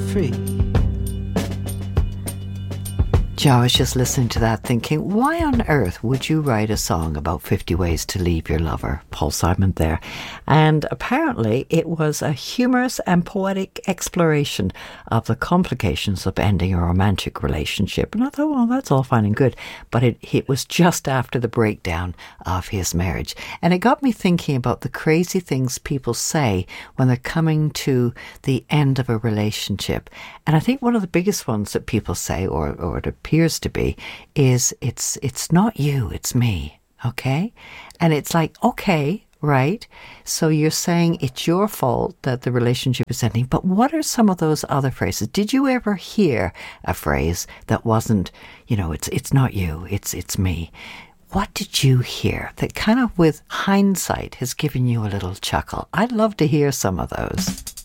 free. Joe, I was just listening to that thinking, why on earth would you write a song about 50 ways to leave your lover? Paul Simon there. And apparently it was a humorous and poetic exploration of the complications of ending a romantic relationship. And I thought, well, that's all fine and good. But it was just after the breakdown of his marriage. And it got me thinking about the crazy things people say when they're coming to the end of a relationship. And I think one of the biggest ones that people say, or it appears to be, is it's not you, it's me. Okay? And it's like, okay, right? So you're saying it's your fault that the relationship is ending, but what are some of those other phrases? Did you ever hear a phrase that wasn't, it's not you, it's me? What did you hear that kind of with hindsight has given you a little chuckle? I'd love to hear some of those.